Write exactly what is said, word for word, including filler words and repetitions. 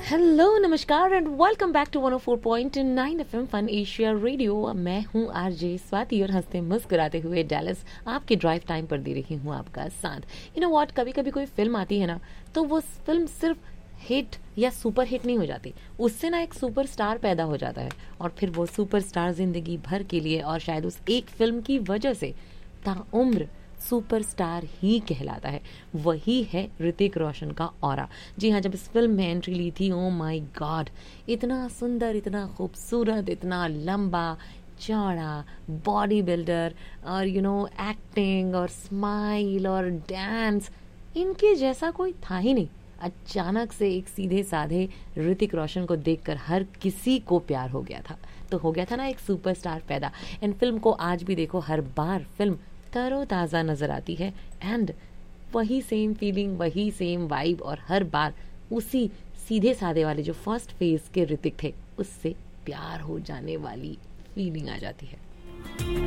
Hello नमस्कार and welcome back to one O four point nine FM fun Asia radio. मैं हूं RJ Swati और हंसते मुस्कुराते हुए डैलस आपके ड्राइव टाइम पर दे रही हूं आपका साथ। यू नो व्हाट, कभी कभी कोई फिल्म आती है ना, तो वो फिल्म सिर्फ हिट या सुपर हिट नहीं हो जाती, उससे ना एक सुपर स्टार पैदा हो जाता है और फिर वो सुपर स्टार जिंदगी भर के लिए और शायद उस एक फिल्म की वजह से ताउम्र सुपरस्टार ही कहलाता है। वही है ऋतिक रोशन का ऑरा। जी हाँ, जब इस फिल्म में एंट्री ली थी, ओ माय गॉड, इतना सुंदर, इतना खूबसूरत, इतना लंबा चौड़ा, बॉडी बिल्डर और यू नो एक्टिंग और स्माइल और डांस, इनके जैसा कोई था ही नहीं। अचानक से एक सीधे साधे ऋतिक रोशन को देखकर हर किसी को प्यार हो गया था। तो हो गया था ना एक सुपरस्टार पैदा। इन फिल्म को आज भी देखो, हर बार फिल्म तरोताज़ा नजर आती है एंड वही सेम फीलिंग, वही सेम वाइब और हर बार उसी सीधे साधे वाले जो फर्स्ट फेज के ऋतिक थे, उससे प्यार हो जाने वाली फीलिंग आ जाती है।